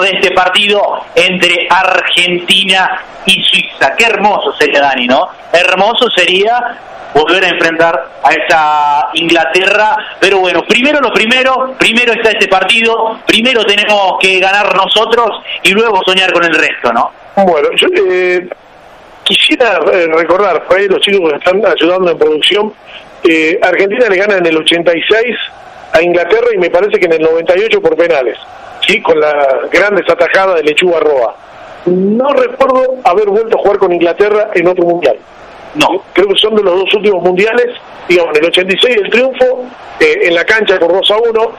de este partido entre Argentina y Suiza. Qué hermoso sería, Dani, ¿no? Hermoso sería volver a enfrentar a esa Inglaterra, pero bueno, primero está este partido, primero tenemos que ganar nosotros y luego soñar con el resto, ¿no? Bueno, yo quisiera recordar, por ahí los chicos que están ayudando en producción, Argentina le gana en el 86 a Inglaterra y me parece que en el 98 por penales, ¿sí? Con la gran desatajada de Lechuga Roa. No recuerdo haber vuelto a jugar con Inglaterra en otro mundial. No, creo que son de los dos últimos mundiales, digamos, en el 86 el triunfo, en la cancha por 2-1,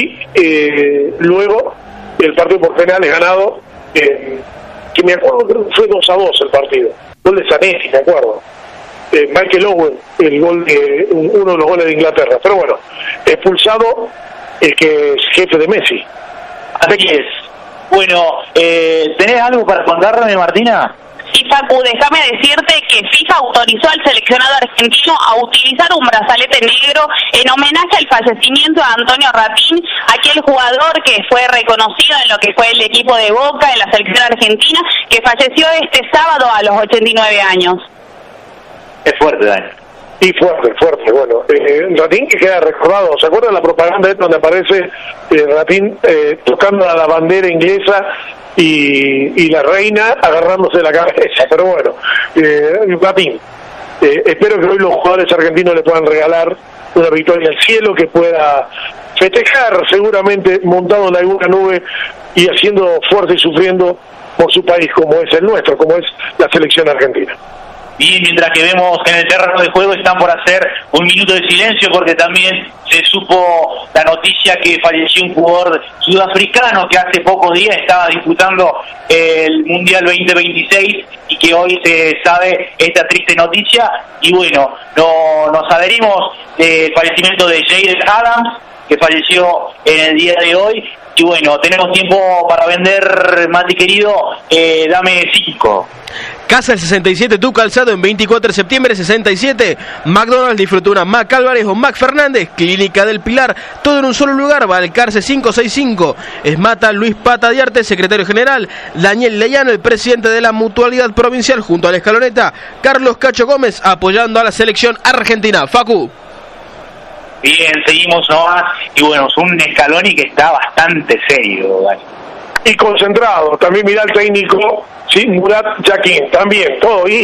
y luego el partido por penales ganado, que me acuerdo creo que fue 2-2 el partido, gol de Zanetti, me acuerdo. Michael Owen, uno de los goles de Inglaterra, pero bueno, expulsado el que es jefe de Messi. Así es. Bueno, ¿tenés algo para contarme, Martina? Sí, Facu, déjame decirte que FIFA autorizó al seleccionado argentino a utilizar un brazalete negro en homenaje al fallecimiento de Antonio Ratín, aquel jugador que fue reconocido en lo que fue el equipo de Boca en la selección argentina, que falleció este sábado a los 89 años. Es fuerte, Dani. Y fuerte, bueno. Ratín que queda recordado, ¿se acuerdan la propaganda esta donde aparece Ratín tocando a la bandera inglesa y la reina agarrándose de la cabeza? Pero bueno, Ratín, espero que hoy los jugadores argentinos le puedan regalar una victoria al cielo, que pueda festejar seguramente montado en alguna nube y haciendo fuerza y sufriendo por su país, como es el nuestro, como es la selección argentina. Y mientras que vemos que en el terreno de juego están por hacer un minuto de silencio, porque también se supo la noticia que falleció un jugador sudafricano que hace pocos días estaba disputando el Mundial 2026 y que hoy se sabe esta triste noticia. Y bueno, nos adherimos del fallecimiento de Jaden Adams, que falleció en el día de hoy. Y bueno, tenemos tiempo para vender, Mati querido, dame 5. Casa el 67, tu calzado en 24 de septiembre 67. McDonald's, disfruta una Mac Álvarez o Mac Fernández. Clínica del Pilar, todo en un solo lugar. Balcarce 565. Esmata Luis Pata Diarte, secretario general. Daniel Leyano, el presidente de la Mutualidad Provincial, junto a la escaloneta. Carlos Cacho Gómez, apoyando a la selección argentina. Facu. Bien, seguimos nomás. Y bueno, es un Scaloni que está bastante serio, Dani. Y concentrado, también mirá al técnico, sí, Murat Yakin, también, todo, y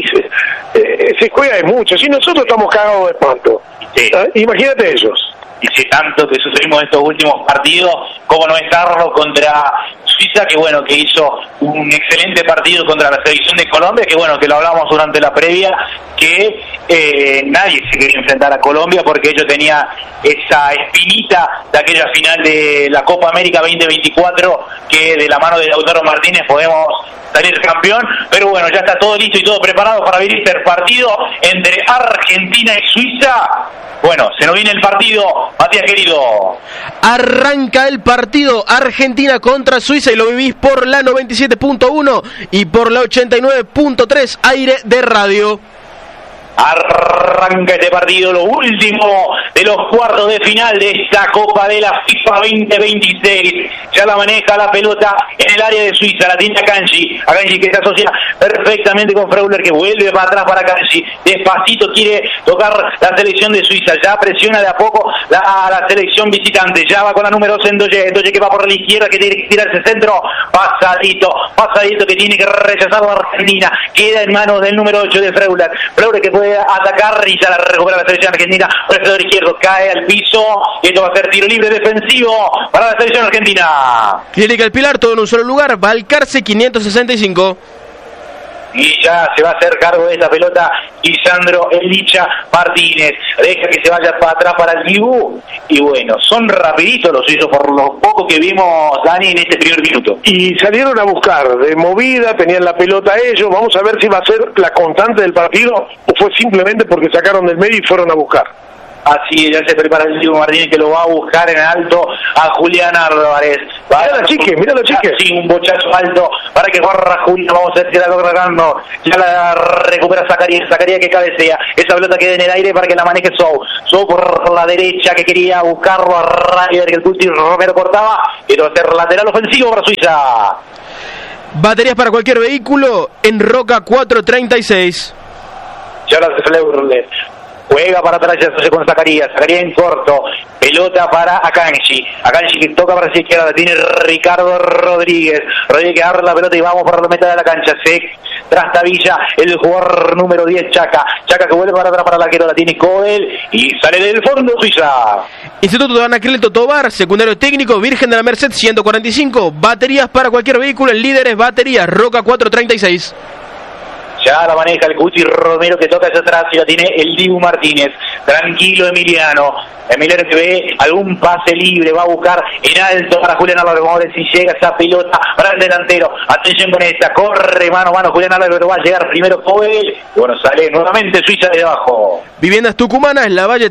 se juega de mucho, si nosotros estamos cagados de espanto, sí. Imagínate ellos. Y si tanto que sufrimos estos últimos partidos, cómo no estarlo contra Suiza, que bueno, que hizo un excelente partido contra la selección de Colombia, que bueno, que lo hablamos durante la previa, que nadie se quería enfrentar a Colombia porque ellos tenían esa espinita de aquella final de la Copa América 2024, que de la mano de Lautaro Martínez podemos salir campeón, pero bueno, ya está todo listo y todo preparado para vivir este partido entre Argentina y Suiza. Bueno, se nos viene el partido, Matías querido. Arranca el partido Argentina contra Suiza y lo vivís por la 97.1 y por la 89.3 aire de radio. Arranca este partido, lo último de los cuartos de final de esta Copa de la FIFA 2026. Ya la maneja la pelota en el área de Suiza, la tiene Akanji que se asocia perfectamente con Freuler, que vuelve para atrás para Akanji. Despacito quiere tocar la selección de Suiza, ya presiona de a poco la selección visitante. Ya va con la número 2 Endoye que va por la izquierda, que tiene que tirarse centro. Pasadito que tiene que rechazar a Argentina. Queda en manos del número 8 de Freuler que puede atacar y ya la recupera la selección argentina por el sector izquierdo, cae al piso y esto va a ser tiro libre defensivo para la selección argentina. Clínica El Pilar, todo en un solo lugar. Balcarce 565. Y ya se va a hacer cargo de esa pelota Lisandro Elicha Martínez. Deja que se vaya para atrás para el Dibu. Y bueno, son rapiditos los suizos por lo poco que vimos, Dani, en este primer minuto. Y salieron a buscar de movida, tenían la pelota ellos. Vamos a ver si va a ser la constante del partido o fue simplemente porque sacaron del medio y fueron a buscar. Así ya se prepara el Dibu Martínez, que lo va a buscar en alto a Julián Álvarez. Mira la chique. Sí, un bochazo alto para que corra Julián. Vamos a ver si la logra ganando. Ya la recupera Zacarías que cabecea. Esa pelota queda en el aire para que la maneje Sou por la derecha, que quería buscarlo a Ryder, que el Culti Romero cortaba. Y va a ser lateral ofensivo para Suiza. Baterías para cualquier vehículo en Roca 436. Ya la Fleuler. Juega para atrás, ya se con Zacarías en corto, pelota para Akanji que toca para la izquierda, la tiene Ricardo Rodríguez que abre la pelota y vamos por la mitad de la cancha, se trastabilla el jugador número 10, Chaca que vuelve para atrás para el arquero, la tiene Coel y sale del fondo Suiza. Instituto de Anacleto Tobar, secundario técnico, Virgen de la Merced 145, baterías para cualquier vehículo en Líderes Baterías, Roca 436. Ya la maneja el Cuti Romero que toca hacia atrás y la tiene el Dibu Martínez. Tranquilo Emiliano que ve algún pase libre, va a buscar en alto para Julián Álvarez. Vamos a ver si llega esa pelota para el delantero. Atención con esta, corre mano a mano Julián Álvarez, pero va a llegar primero Coel. Y bueno, sale nuevamente Suiza de abajo. Viviendas Tucumanas, La Valle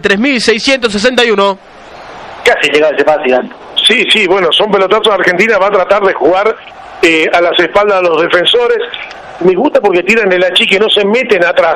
3661. Casi llega ese pase, Dan. Sí, bueno, son pelotazos. Argentina va a tratar de jugar a las espaldas de los defensores. Me gusta porque tiran el achique, no se meten atrás.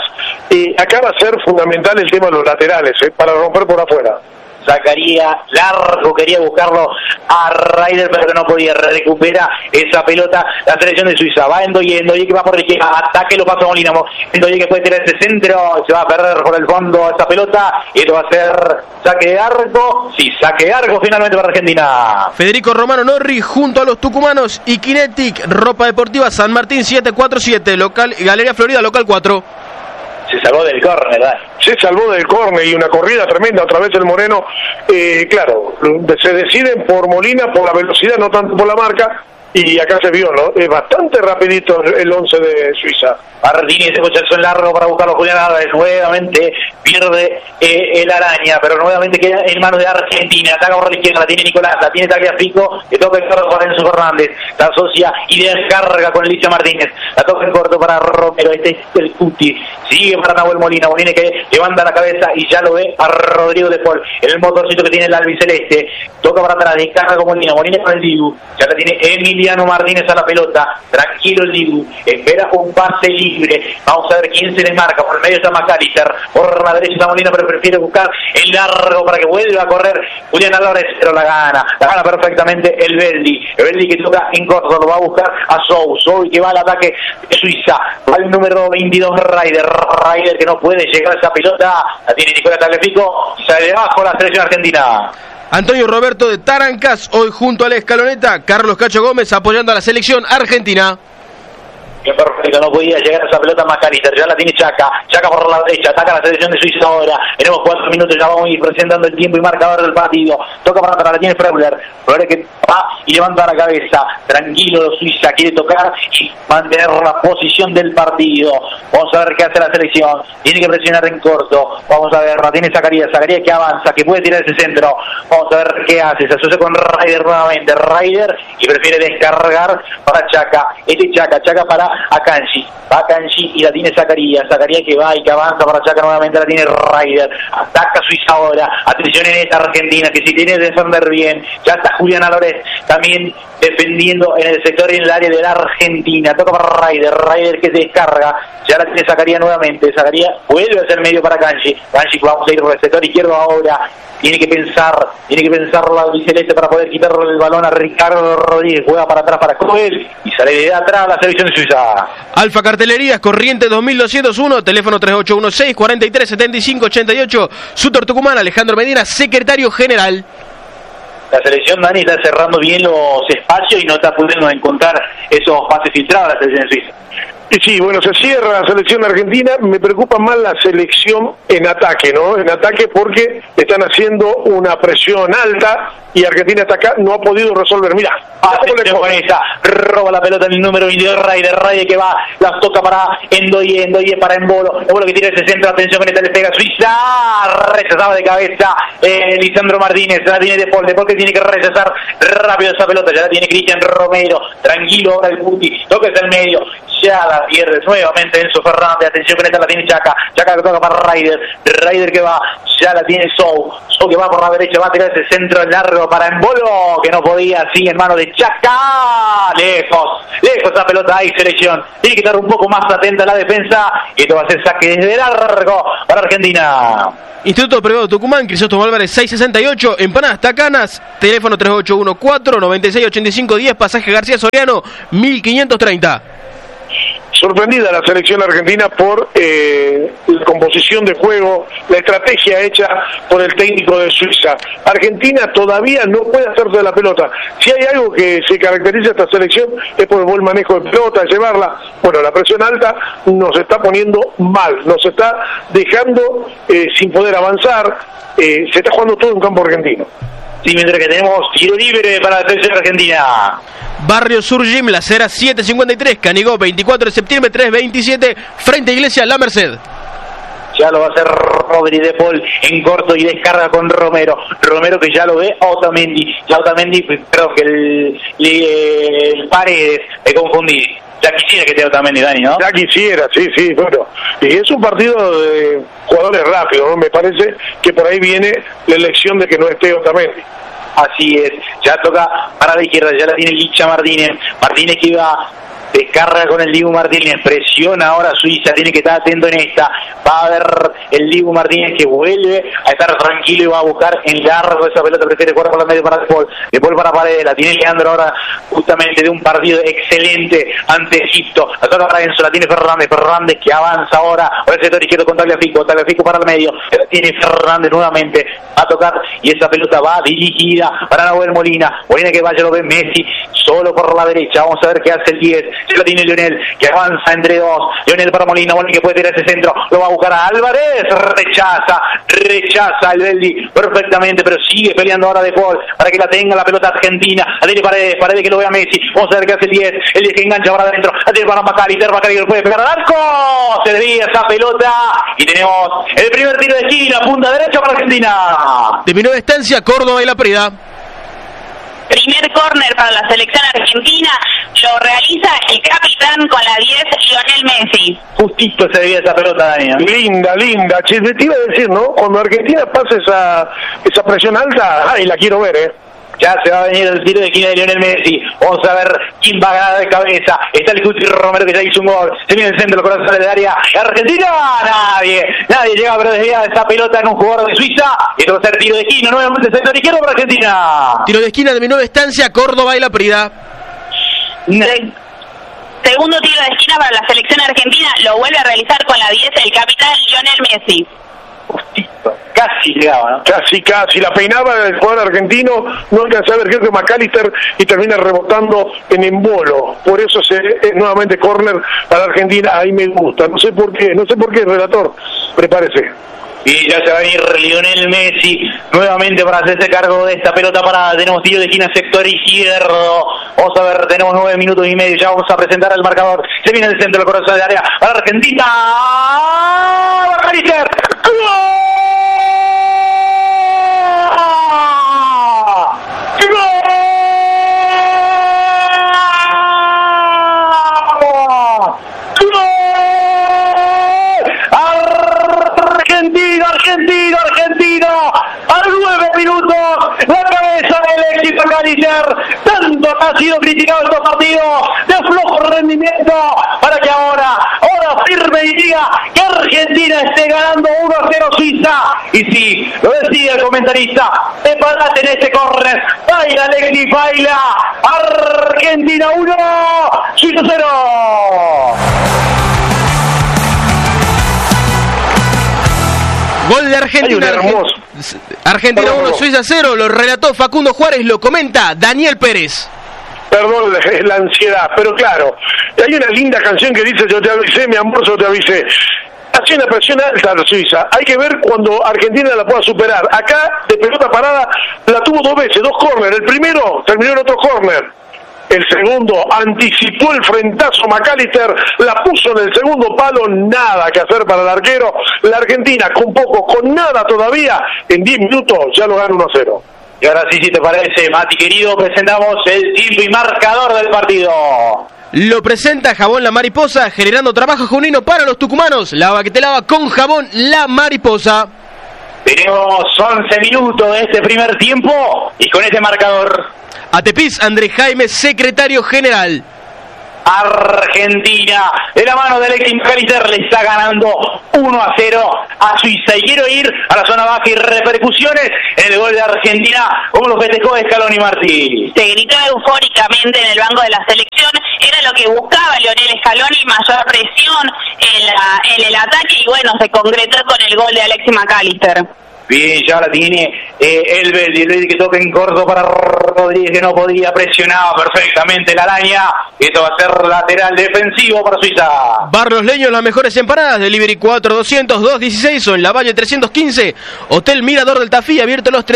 Acá va a ser fundamental el tema de los laterales, para romper por afuera. Zacarías largo, quería buscarlo a Raider, pero que no podía. Recupera esa pelota la selección de Suiza. Va Endoye que va por la izquierda, ataque, lo pasa a Molina. Endoye que puede tirar ese centro, se va a perder por el fondo esa pelota y esto va a ser saque de arco. Sí, saque de arco finalmente para Argentina. Federico Romano Norri junto a los tucumanos y Kinetic, ropa deportiva San Martín 747, local Galería Florida, local 4. Se salvó del córner, ¿verdad? Se salvó del córner y una corrida tremenda otra vez el Moreno. Claro, se deciden por Molina, por la velocidad, no tanto por la marca. Y acá se vio, ¿no? Es bastante rapidito el 11 de Suiza. Martínez ese cochazo en largo para buscarlo Julián Álvarez. Nuevamente pierde el araña, pero nuevamente queda en manos de Argentina. Ataca por la izquierda, la tiene Nicolás, la tiene Tagliafico, que toca el corto para Enzo Fernández. La asocia y descarga con Alicia Martínez. La toca en corto para Romero. Este es el Cuti. Sigue para Nahuel Molina. Molina que levanta la cabeza y ya lo ve a Rodrigo de Paul. El motorcito que tiene el albiceleste. Toca para atrás, descarga con Molina. Molina con el Dibu. Ya la tiene Emiliano Martínez a la pelota. Tranquilo el Dibu. Espera un pase libre. Vamos a ver quién se le marca. Por el medio está McAllister. Por la derecha está Molina, pero prefiere buscar el largo para que vuelva a correr Julián Álvarez, pero la gana perfectamente el Beldi. El Beldi que toca en corto, lo va a buscar a Sou que va al ataque de Suiza. Va el número 22 Raider que no puede llegar a esa pelota. La tiene Nicolás Tagliafico. Sale de abajo la selección argentina. Antonio Roberto de Tarancas, hoy junto a la escaloneta. Carlos Cacho Gómez apoyando a la selección argentina. Que perfecto, no podía llegar a esa pelota McAllister, ya la tiene Chaca por la derecha, ataca la selección de Suiza ahora, tenemos 4 minutos, ya vamos a ir presentando el tiempo y marcador del partido, toca para atrás, la tiene Freuler que va y levanta la cabeza, tranquilo Suiza, quiere tocar y mantener la posición del partido. Vamos a ver qué hace la selección, tiene que presionar en corto, vamos a ver, la tiene Zacarías que avanza, que puede tirar ese centro, vamos a ver qué hace, se asocia con Raider nuevamente, Raider y prefiere descargar para Chaca, Chaca para Akanji y la tiene Zacarías que va y que avanza para Chaca nuevamente, la tiene Raider, ataca Suiza ahora, atención en esta Argentina que si tiene que defender bien, ya está Julián Álvarez también defendiendo en el sector y en el área de la Argentina, toca para Raider que se descarga, ya la tiene Zacarías nuevamente, Zacarías vuelve a ser medio para Akanji vamos a ir por el sector izquierdo ahora, tiene que pensar la albiceleste para poder quitarle el balón a Ricardo Rodríguez, juega para atrás para Coel y sale de atrás la selección de Suiza. Alfa Cartelerías, Corriente 2201, teléfono 3816-437588, Sutor Tucumán, Alejandro Medina, secretario general. La selección, Dani, está cerrando bien los espacios y no está pudiendo encontrar esos pases filtrados a la selección de Suiza. Y sí, bueno, se cierra la selección argentina. Me preocupa más la selección en ataque, ¿no? En ataque porque están haciendo una presión alta y Argentina hasta acá no ha podido resolver. Mira, con esa, roba la pelota en el número 22 Raider que va, la toca para Endoye para Embolo que tira ese centro, atención con esta, le pega Suiza, rechazaba de cabeza Lisandro Martínez, la tiene De Paul que tiene que rechazar rápido esa pelota, ya la tiene Cristian Romero, tranquilo ahora el Cuti, toca hacia el medio, ya la pierde nuevamente Enzo Fernández, atención con esta, la tiene Chaca que toca para Raider que va, ya la tiene Sou que va por la derecha, va a tirar ese centro largo para Embolo que no podía, sigue en mano de Chaca, lejos esa pelota, hay selección, tiene que estar un poco más atenta a la defensa, y esto va a ser saque desde largo para Argentina. Instituto Privado Tucumán, Crisóstomo Álvarez 668, Empanadas Tacanas, teléfono 3814-968510, pasaje García Soriano 1530. Sorprendida la selección argentina por la composición de juego, la estrategia hecha por el técnico de Suiza. Argentina todavía no puede hacerse de la pelota. Si hay algo que se caracteriza a esta selección es por el buen manejo de pelota, llevarla. Bueno, la presión alta nos está poniendo mal, nos está dejando sin poder avanzar. Se está jugando todo en campo argentino. Sí, mientras que tenemos tiro libre para la selección argentina. Barrio Sur Gym, Las Heras 753, Canigó 24 de septiembre 327, frente a Iglesia La Merced. Ya lo va a hacer Rodri de Paul en corto y descarga con Romero que ya lo ve Otamendi, perdón, que el Paredes, me confundí. Ya quisiera que esté Otamendi, Dani, ¿no? Ya quisiera, sí, bueno. Y es un partido de jugadores rápidos, ¿no? Me parece que por ahí viene la elección de que no esté Otamendi. Así es, ya toca para la izquierda, ya la tiene Licha Martínez que iba, descarga con el Dibu Martínez, presiona ahora Suiza, tiene que estar atento en esta, va a ver el Dibu Martínez que vuelve a estar tranquilo y va a buscar en largo esa pelota, prefiere jugar por la medio para De Paul para Paredes, la tiene Leandro ahora justamente de un partido excelente ante Egipto, la toca para Enzo, la tiene Fernández que avanza ahora por el sector izquierdo con Tagliafico para el medio, la tiene Fernández nuevamente, va a tocar y esa pelota va dirigida para Nahuel Molina que vaya, lo ve Messi solo por la derecha, vamos a ver qué hace el 10, se lo tiene Lionel, que avanza entre dos, Lionel para Molina, que puede tirar ese centro, lo va a buscar a Álvarez, rechaza el Beldi perfectamente, pero sigue peleando ahora De Paul, para que la tenga la pelota argentina, la tiene Paredes que lo vea Messi, vamos a ver qué hace el 10 que engancha para adentro, la tiene para Macalister que lo puede pegar al arco, se desvía esa pelota, y tenemos el primer tiro de esquina, punta derecha para Argentina. Terminó de estancia Córdoba y La Prida. Primer córner para la selección argentina, lo realiza el capitán con la 10, Lionel Messi. Justito se debía esa pelota, Daniel. Linda. Che, te iba a decir, ¿no? Cuando Argentina pase esa presión alta, la quiero ver, Ya se va a venir el tiro de esquina de Lionel Messi. Vamos a ver quién va a ganar de cabeza. Está el Cuti Romero que ya hizo un gol. Se viene el centro, los corazones del área. Argentina, nadie llega, pero desvía esa pelota en un jugador de Suiza. Esto va a ser tiro de esquina, nuevamente sector izquierdo para Argentina. Tiro de esquina de mi nueva estancia, Córdoba y La Prida. Segundo tiro de esquina para la selección argentina, lo vuelve a realizar con la 10 el capitán Lionel Messi. Casi llegaba, ¿no? Casi, la peinaba el jugador argentino, no alcanzaba a ver, creo que Macalister, y termina rebotando en embolo. Por eso nuevamente córner para Argentina, ahí me gusta, no sé por qué, relator, prepárese. Y ya se va a venir Lionel Messi nuevamente para hacerse cargo de esta pelota parada. Tenemos tiro de esquina sector izquierdo. Vamos a ver, tenemos 9 minutos y medio. Ya vamos a presentar el marcador. Se viene el centro del corazón de área para Argentina. ¡Macalister! Argentino, a 9 minutos, la cabeza del equipo Macalister, tanto ha sido criticado estos partidos de flojo rendimiento, para que ahora firme y diga que Argentina esté ganando 1-0 Suiza, y sí, lo decía el comentarista, empate en este córner, baila Alexis, Argentina 1, Suiza 0. Gol de Argentina. Argentina 1, Suiza 0. Lo relató Facundo Juárez, lo comenta Daniel Pérez. Perdón la ansiedad, pero claro, hay una linda canción que dice: yo te avisé, mi amor, yo te avisé. Hace una presión alta a Suiza. Hay que ver cuando Argentina la pueda superar. Acá, de pelota parada, la tuvo 2 veces, 2 córner. El primero terminó en otro córner. El segundo anticipó el frentazo Macalister, la puso en el segundo palo, nada que hacer para el arquero. La Argentina con nada todavía, en 10 minutos ya lo gana 1-0. Y ahora sí, si te parece, Mati querido, presentamos el tiempo y marcador del partido. Lo presenta Jabón La Mariposa, generando trabajo genuino para los tucumanos. Lava que te lava con Jabón La Mariposa. Tenemos 11 minutos de este primer tiempo y con este marcador: Atepis, Andrés Jaime, secretario general. Argentina, de la mano de Alexis McAllister, le está ganando 1-0 a Suiza. Y quiero ir a la zona baja y repercusiones en el gol de Argentina, como lo festejó Scaloni Martí. Se gritó eufóricamente en el banco de la selección, era lo que buscaba Lionel Scaloni, mayor presión en el ataque, y bueno, se concretó con el gol de Alexis McAllister. Bien, ya la tiene el que toca en corto para Rodríguez, que no podía, presionaba perfectamente la araña. Esto va a ser lateral defensivo para Suiza. Bar Los Leños, las mejores empanadas. Delivery 4200-216 o en la Valle 315. Hotel Mirador del Tafí, abierto los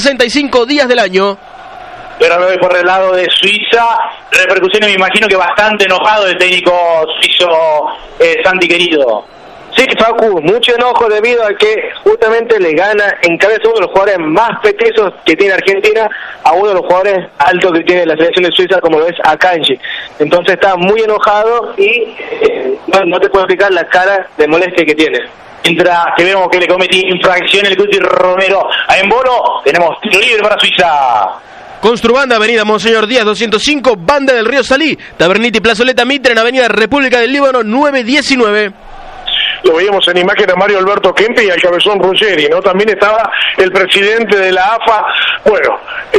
365 días del año. Pero me voy por el lado de Suiza. Repercusiones, me imagino que bastante enojado el técnico suizo Santi Querido. Sí, Facu, mucho enojo debido a que justamente le gana en cabeza uno de los jugadores más petesos que tiene Argentina a uno de los jugadores altos que tiene la selección de Suiza, como lo es Akanji. Entonces está muy enojado y no te puedo explicar la cara de molestia que tiene. Mientras que vemos que le cometí infracción el Cuti Romero a Embolo, tenemos tiro libre para Suiza. Construbanda, avenida Monseñor Díaz 205, Banda del Río Salí, Taberniti Plazoleta Mitre, en avenida República del Líbano 919. Lo veíamos en imagen a Mario Alberto Kempe y al cabezón Ruggeri, ¿no? También estaba el presidente de la AFA. Bueno,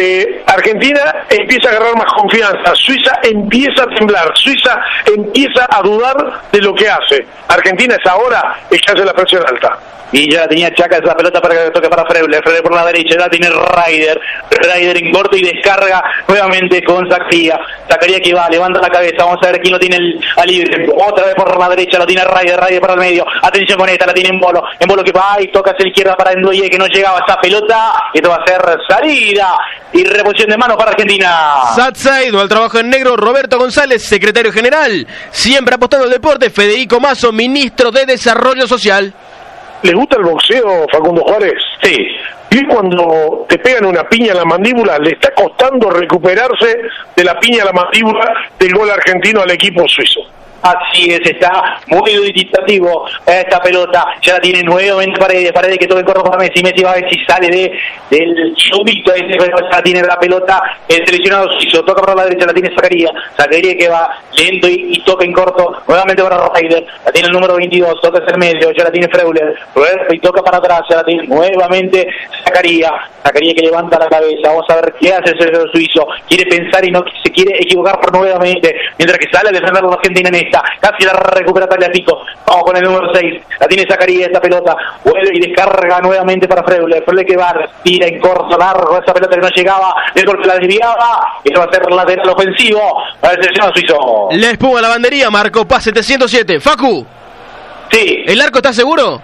Argentina empieza a agarrar más confianza, Suiza empieza a temblar, Suiza empieza a dudar de lo que hace. Argentina es ahora el que hace la presión alta. Y ya la tenía Chaca esa pelota para que toque para Freuler por la derecha, ya la tiene Ryder en corto y descarga nuevamente con Zacarías que va, levanta la cabeza, vamos a ver quién lo tiene a libre, otra vez por la derecha, lo tiene Ryder para el medio, atención con esta, la tiene Embolo que va y toca hacia la izquierda para Ndoye, que no llegaba esa pelota, esto va a ser salida y reposición de manos para Argentina. Satsaido al trabajo en negro, Roberto González, secretario general, siempre apostando al deporte, Federico Mazo, ministro de Desarrollo Social. ¿Les gusta el boxeo, Facundo Juárez? Sí. Y cuando te pegan una piña en la mandíbula, le está costando recuperarse de la piña en la mandíbula del gol argentino al equipo suizo. Así es, está muy dubitativo esta pelota, ya la tiene nuevamente Paredes que toca el corto para Messi va a ver si sale del chubito ese, pero ya tiene la pelota el seleccionado suizo, toca por la derecha, la tiene Zacarías que va lento y toca en corto, nuevamente para Ryder, la tiene el número 22, toca hacia el medio, ya la tiene Freuler y toca para atrás, ya la tiene nuevamente Zacarías que levanta la cabeza, vamos a ver qué hace el seleccionado suizo, quiere pensar y no se quiere equivocar nuevamente, mientras que sale a defender a la Argentina en esta, casi la recupera Tagliafico, vamos con el número 6, la tiene Zacarías esta pelota, vuelve y descarga nuevamente para Freuler que va, tira en corto largo, esa pelota que no llegaba, el golpe la desviaba, esto va a ser lateral ofensivo para el seleccionado suizo. La espuma la bandería, marcó Paz 707, Facu. Sí. ¿El arco está seguro?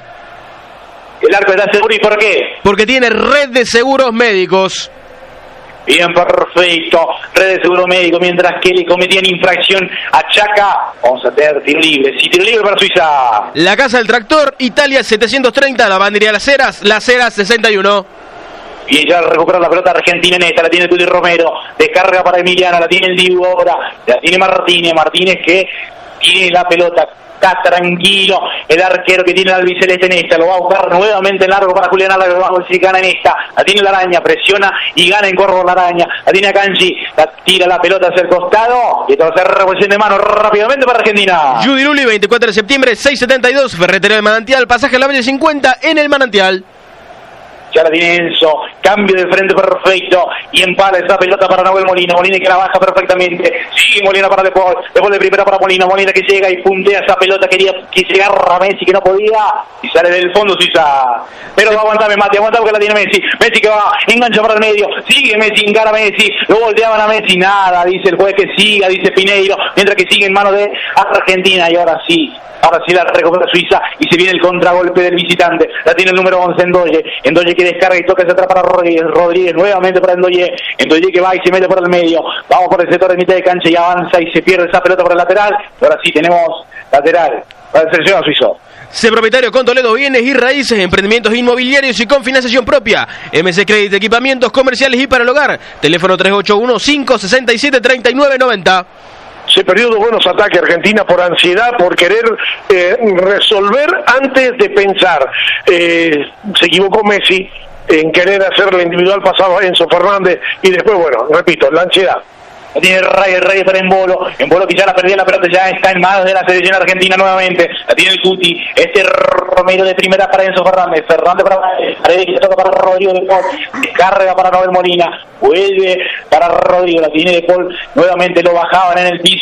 El arco está seguro, ¿y por qué? Porque tiene red de seguros médicos. Bien, perfecto, red de seguro médico, mientras que le cometían infracción a Chaca, vamos a tener tiro libre, sí, tiro libre para Suiza. La Casa del Tractor, Italia 730, la bandería Las Heras 61. Y ya recupera la pelota Argentina en esta, la tiene Tuti Romero, descarga para Emiliano, la tiene el Dibu ahora, la tiene Martínez que tiene la pelota. Está tranquilo el arquero que tiene el albiceleste en esta, lo va a buscar nuevamente en largo para Julián Álvarez, vamos a ver si gana en esta, la tiene la araña, presiona y gana en corto la araña, la tiene Akanji, la tira la pelota hacia el costado y esto va a ser revolución de mano rápidamente para Argentina. Judy Luli, 24 de septiembre, 672, Ferretería del Manantial, pasaje a la Valle 50 en el Manantial. Ya la tiene Enzo, cambio de frente perfecto y empala esa pelota para Nahuel Molina que la baja perfectamente, sigue Molina para después de primera para Molina que llega y puntea esa pelota, quería que llegara a Messi que no podía y sale del fondo Suiza, pero va a aguantarme Mati, aguanta porque la tiene Messi que va, engancha para el medio, sigue Messi, encara a Messi, lo volteaban a Messi, nada, dice el juez que siga, dice Pineiro, mientras que sigue en manos de Argentina y ahora sí la recupera Suiza y se viene el contragolpe del visitante, la tiene el número 11 Ndoye que descarga y toca hacia atrás para Rodríguez nuevamente para Ndoye que va y se mete por el medio, vamos por el sector de mitad de cancha y avanza y se pierde esa pelota por el lateral, ahora sí tenemos lateral para el seleccionado suizo. Sé propietario con Toledo Bienes y Raíces, emprendimientos inmobiliarios y con financiación propia. MC Credit, equipamientos comerciales y para el hogar. Teléfono 381-567-3990. Se perdió dos buenos ataques Argentina por ansiedad, por querer resolver antes de pensar. Se equivocó Messi en querer hacer la individual pasaba Enzo Fernández y después, bueno, repito, la ansiedad. La tiene Reyes para Embolo que ya la perdió, la pelota ya está en manos de la selección argentina nuevamente, la tiene el Cuti, Romero de primera para Enzo Fernández para Paredes, que toca para Rodrigo de Paul, descarga para Noel Molina, vuelve para Rodrigo, la tiene de Paul, nuevamente lo bajaban en el piso.